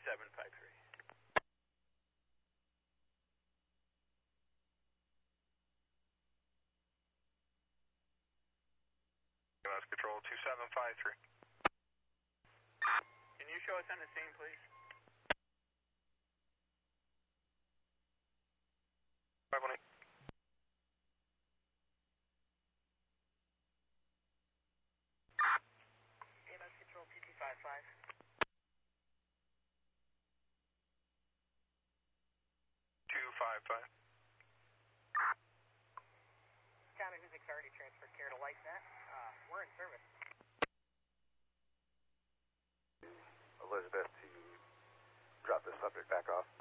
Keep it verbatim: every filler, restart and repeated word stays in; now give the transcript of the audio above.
seven five three. U S Control two seven five three. Can you show us on the scene, please? five one eight. U S Control two two five five. two five five. County Music's already transferred care to LightNet. Uh, we're in service. Elizabeth to drop the subject back off.